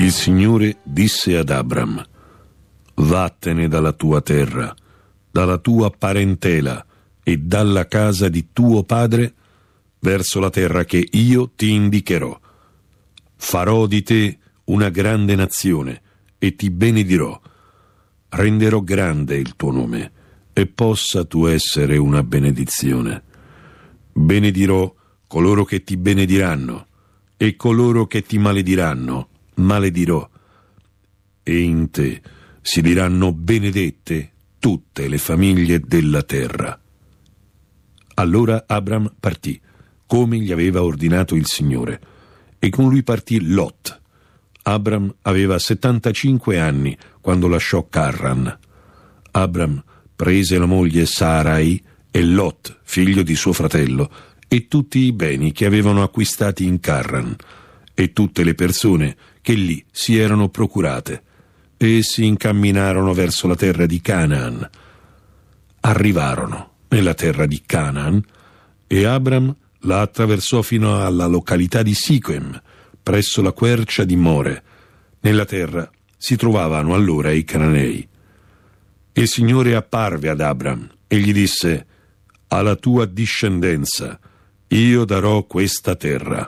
Il Signore disse ad Abram: vattene dalla tua terra, dalla tua parentela e dalla casa di tuo padre verso la terra che io ti indicherò. Farò di te una grande nazione e ti benedirò. Renderò grande il tuo nome e possa tu essere una benedizione. Benedirò coloro che ti benediranno e coloro che ti malediranno maledirò. E in te si diranno benedette tutte le famiglie della terra. Allora Abram partì, come gli aveva ordinato il Signore, e con lui partì Lot. Abram aveva 75 anni quando lasciò Carran. Abram prese la moglie Sarai e Lot, figlio di suo fratello, e tutti i beni che avevano acquistati in Carran, e tutte le persone che lì si erano procurate, e si incamminarono verso la terra di Canaan. Arrivarono nella terra di Canaan, e Abram la attraversò fino alla località di Sichem, presso la quercia di More. Nella terra si trovavano allora i Cananei. Il Signore apparve ad Abram e gli disse: alla tua discendenza io darò questa terra.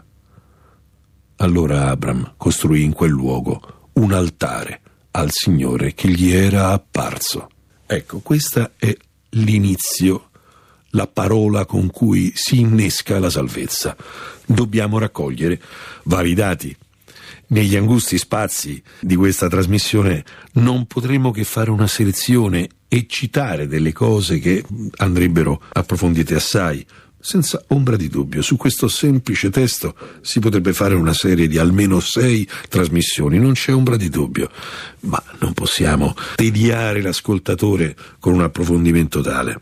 Allora Abram costruì in quel luogo un altare al Signore che gli era apparso. Ecco, questa è l'inizio, la parola con cui si innesca la salvezza. Dobbiamo raccogliere vari dati. Negli angusti spazi di questa trasmissione non potremo che fare una selezione e citare delle cose che andrebbero approfondite assai. Senza ombra di dubbio, su questo semplice testo si potrebbe fare una serie di almeno 6 trasmissioni, non c'è ombra di dubbio, ma non possiamo tediare l'ascoltatore con un approfondimento tale.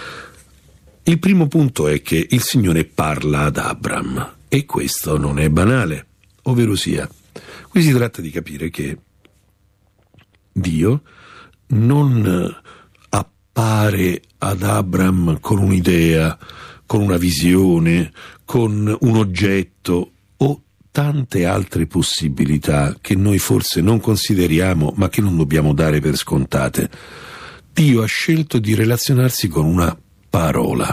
Il primo punto è che il Signore parla ad Abram, e questo non è banale, ovvero sia, qui si tratta di capire che Dio non appare ad Abram con un'idea, con una visione, con un oggetto o tante altre possibilità che noi forse non consideriamo ma che non dobbiamo dare per scontate. Dio ha scelto di relazionarsi con una parola.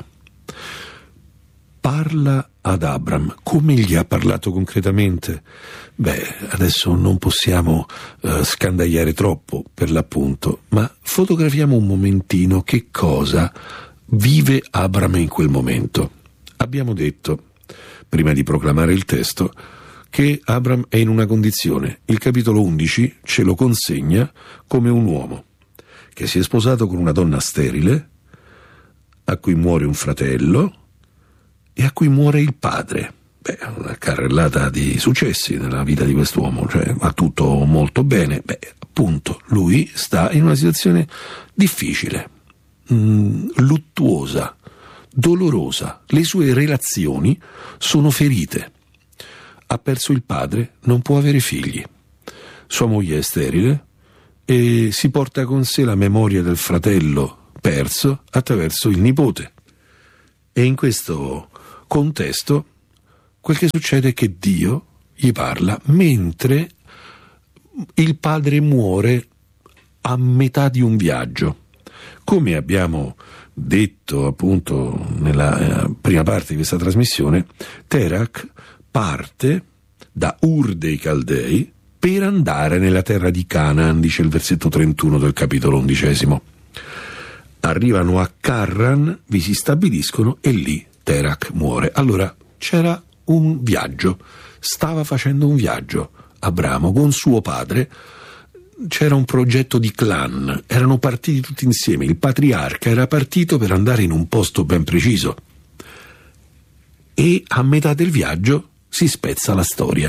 Parla ad Abram. Come gli ha parlato concretamente? Adesso non possiamo scandagliare troppo per l'appunto, ma fotografiamo un momentino che cosa vive Abram in quel momento. Abbiamo detto, prima di proclamare il testo, che Abram è in una condizione. Il capitolo 11 ce lo consegna come un uomo che si è sposato con una donna sterile, a cui muore un fratello e a cui muore il padre. Una carrellata di successi nella vita di quest'uomo, cioè va tutto molto bene. Appunto, lui sta in una situazione difficile, luttuosa, dolorosa. Le sue relazioni sono ferite. Ha perso il padre, non può avere figli. Sua moglie è sterile e si porta con sé la memoria del fratello perso attraverso il nipote. E in questo contesto quel che succede è che Dio gli parla mentre il padre muore a metà di un viaggio. Come abbiamo detto appunto nella prima parte di questa trasmissione, Terach parte da Ur dei Caldei per andare nella terra di Canaan, dice il versetto 31 del capitolo 11. Arrivano a Carran, vi si stabiliscono e lì Terach muore. Allora c'era un viaggio, stava facendo un viaggio Abramo con suo padre. C'era un progetto di clan, erano partiti tutti insieme, il patriarca era partito per andare in un posto ben preciso e a metà del viaggio si spezza la storia.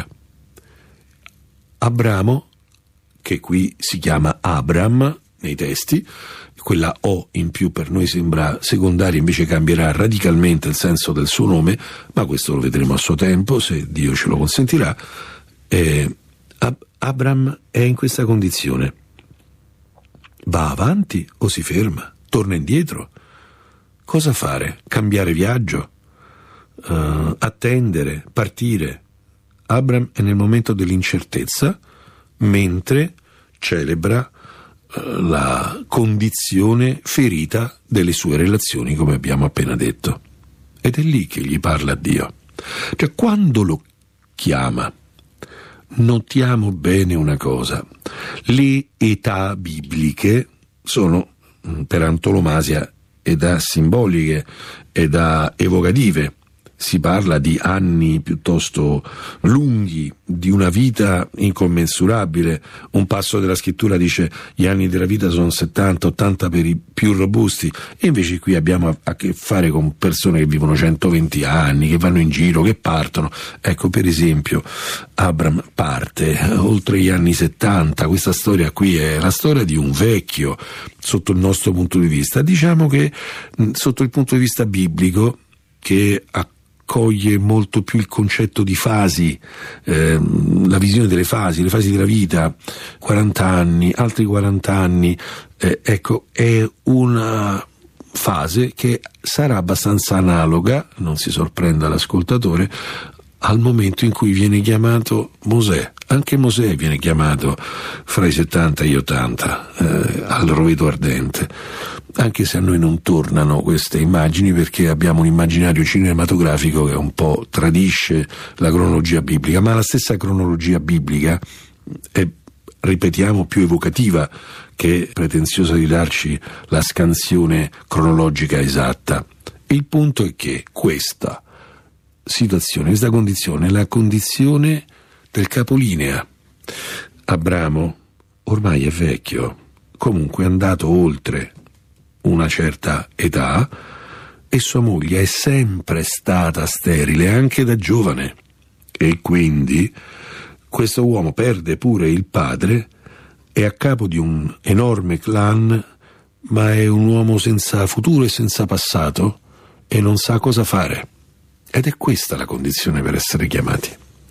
Abramo, che qui si chiama Abram nei testi, quella O in più per noi sembra secondaria, invece cambierà radicalmente il senso del suo nome, ma questo lo vedremo a suo tempo, se Dio ce lo consentirà. Abram è in questa condizione. Va avanti o si ferma? Torna indietro? Cosa fare? Cambiare viaggio? Attendere? Partire? Abram è nel momento dell'incertezza mentre celebra la condizione ferita delle sue relazioni, come abbiamo appena detto. Ed è lì che gli parla Dio. Cioè, quando lo chiama, notiamo bene una cosa: le età bibliche sono per antonomasia età simboliche, età evocative. Si parla di anni piuttosto lunghi, di una vita incommensurabile. Un passo della scrittura dice gli anni della vita sono 70-80 per i più robusti, e invece qui abbiamo a che fare con persone che vivono 120 anni, che vanno in giro, che partono. Ecco, per esempio, Abram parte oltre gli anni 70. Questa storia qui è la storia di un vecchio sotto il nostro punto di vista. Diciamo che sotto il punto di vista biblico, che coglie molto più il concetto di fasi, la visione delle fasi, le fasi della vita, 40 anni, altri 40 anni, ecco, è una fase che sarà abbastanza analoga, non si sorprenda l'ascoltatore, al momento in cui viene chiamato Mosè. Anche Mosè viene chiamato fra i 70 e gli 80 al roveto ardente, anche se a noi non tornano queste immagini, perché abbiamo un immaginario cinematografico che un po' tradisce la cronologia biblica, ma la stessa cronologia biblica è, ripetiamo, più evocativa che pretenziosa di darci la scansione cronologica esatta. Il punto è che questa situazione, questa condizione è la condizione del capolinea. Abramo ormai è vecchio, comunque è andato oltre una certa età, e sua moglie è sempre stata sterile anche da giovane, e quindi questo uomo perde pure il padre, è a capo di un enorme clan, ma è un uomo senza futuro e senza passato, e non sa cosa fare. Ed è questa la condizione per essere chiamati.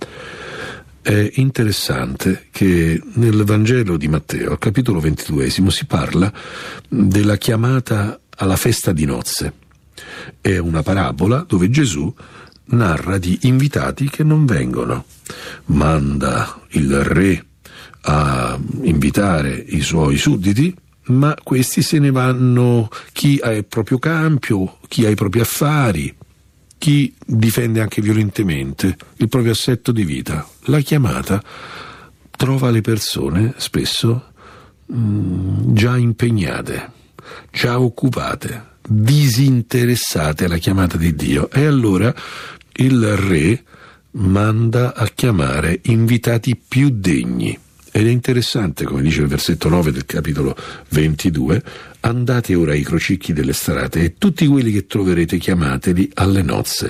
È interessante che nel Vangelo di Matteo, al capitolo 22, si parla della chiamata alla festa di nozze. È una parabola dove Gesù narra di invitati che non vengono. Manda il re a invitare i suoi sudditi, ma questi se ne vanno, chi ha il proprio campo, chi ha i propri affari, chi difende anche violentemente il proprio assetto di vita. La chiamata trova le persone spesso già impegnate, già occupate, disinteressate alla chiamata di Dio, e allora il re manda a chiamare invitati più degni. Ed è interessante, come dice il versetto 9 del capitolo 22, andate ora ai crocicchi delle strade e tutti quelli che troverete chiamateli alle nozze.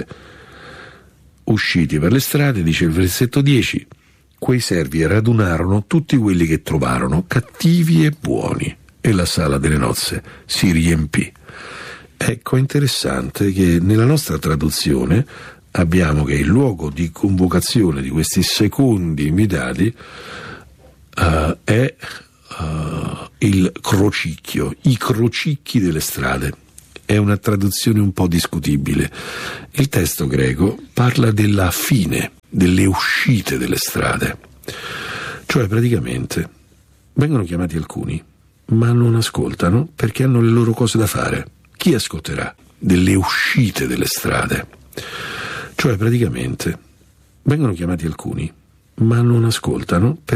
Usciti per le strade, dice il versetto 10, quei servi radunarono tutti quelli che trovarono, cattivi e buoni, e la sala delle nozze si riempì. Ecco, è interessante che nella nostra traduzione abbiamo che il luogo di convocazione di questi secondi invitati è il crocicchio, i crocicchi delle strade. È una traduzione un po' discutibile. Il testo greco parla della fine, delle uscite delle strade. Cioè, praticamente, vengono chiamati alcuni, ma non ascoltano perché hanno le loro cose da fare. Chi ascolterà? Delle uscite delle strade. Cioè, praticamente, vengono chiamati alcuni, ma non ascoltano perché